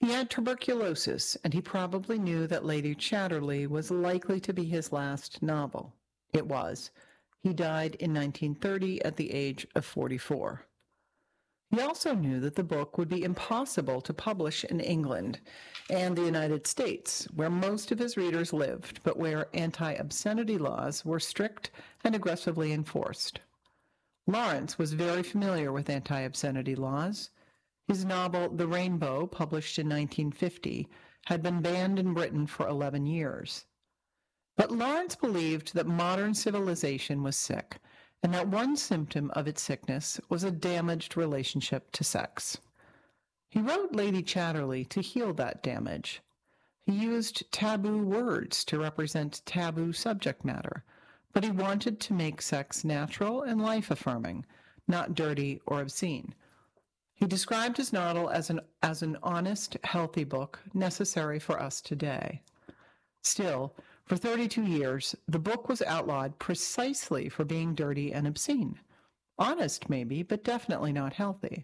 He had tuberculosis, and he probably knew that Lady Chatterley was likely to be his last novel. It was. He died in 1930 at the age of 44. He also knew that the book would be impossible to publish in England and the United States, where most of his readers lived, but where anti-obscenity laws were strict and aggressively enforced. Lawrence was very familiar with anti-obscenity laws. His novel, The Rainbow, published in 1950, had been banned in Britain for 11 years. But Lawrence believed that modern civilization was sick, and that one symptom of its sickness was a damaged relationship to sex. He wrote Lady Chatterley to heal that damage. He used taboo words to represent taboo subject matter, but he wanted to make sex natural and life-affirming, not dirty or obscene. He described his novel as an honest, healthy book necessary for us today. Still, for 32 years, the book was outlawed precisely for being dirty and obscene. Honest, maybe, but definitely not healthy.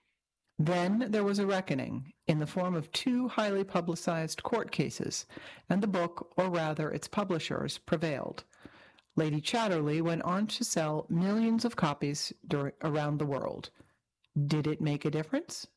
Then there was a reckoning in the form of 2 highly publicized court cases, and the book, or rather its publishers, prevailed. Lady Chatterley went on to sell millions of copies around the world. Did it make a difference?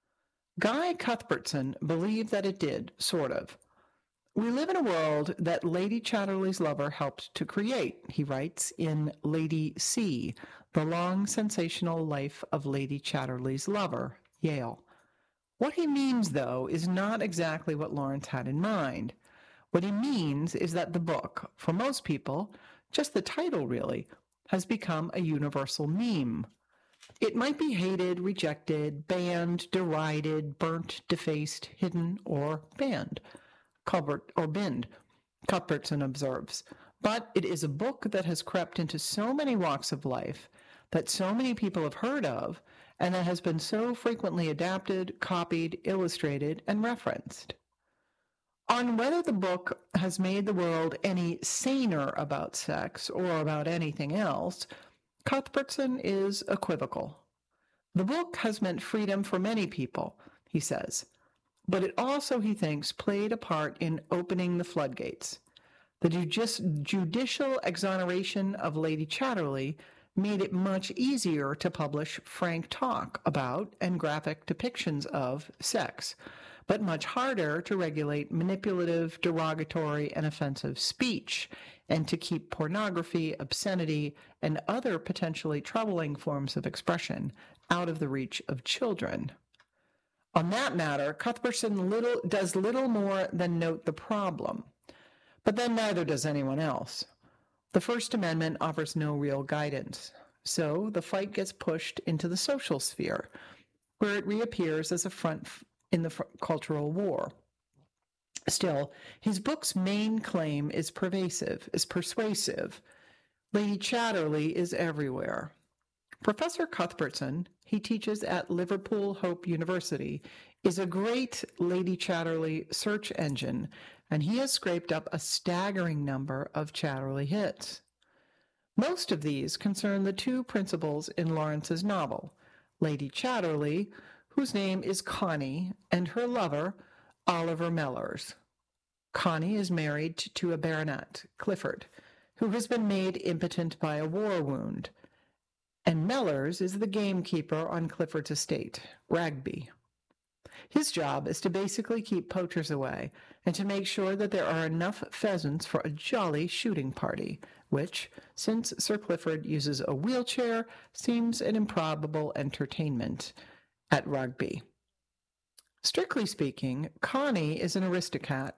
Guy Cuthbertson believed that it did, sort of. We live in a world that Lady Chatterley's lover helped to create, he writes in Lady C, The Long Sensational Life of Lady Chatterley's Lover, Yale. What he means, though, is not exactly what Lawrence had in mind. What he means is that the book, for most people, just the title really, has become a universal meme. It might be hated, rejected, banned, derided, burnt, defaced, hidden, or banned. Cuthbertson observes, but it is a book that has crept into so many walks of life, that so many people have heard of, and that has been so frequently adapted, copied, illustrated, and referenced. On whether the book has made the world any saner about sex or about anything else, Cuthbertson is equivocal. The book has meant freedom for many people, he says, but it also, he thinks, played a part in opening the floodgates. The judicial exoneration of Lady Chatterley made it much easier to publish frank talk about and graphic depictions of sex, but much harder to regulate manipulative, derogatory, and offensive speech, and to keep pornography, obscenity, and other potentially troubling forms of expression out of the reach of children. On that matter, Cuthbertson does little more than note the problem, but then neither does anyone else. The First Amendment offers no real guidance, so the fight gets pushed into the social sphere, where it reappears as a front in the cultural war. Still, his book's main claim is persuasive. Lady Chatterley is everywhere. Professor Cuthbertson, he teaches at Liverpool Hope University, is a great Lady Chatterley search engine, and he has scraped up a staggering number of Chatterley hits. Most of these concern the 2 principals in Lawrence's novel, Lady Chatterley, whose name is Connie, and her lover, Oliver Mellors. Connie is married to a baronet, Clifford, who has been made impotent by a war wound, and Mellors is the gamekeeper on Clifford's estate, Ragby. His job is to basically keep poachers away and to make sure that there are enough pheasants for a jolly shooting party, which, since Sir Clifford uses a wheelchair, seems an improbable entertainment at Rugby. Strictly speaking, Connie is an aristocrat,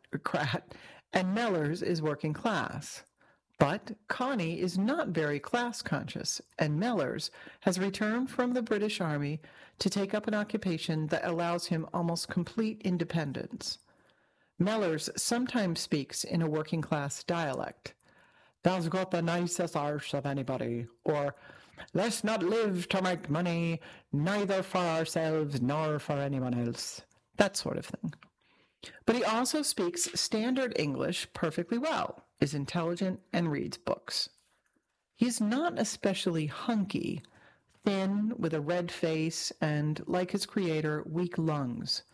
and Mellors is working class. But Connie is not very class-conscious, and Mellors has returned from the British Army to take up an occupation that allows him almost complete independence. Mellors sometimes speaks in a working-class dialect. "Thou's got the nicest arse of anybody," or "Let's not live to make money, neither for ourselves nor for anyone else." That sort of thing. But he also speaks standard English perfectly well, is intelligent, and reads books. He's not especially hunky, thin, with a red face, and, like his creator, weak lungs.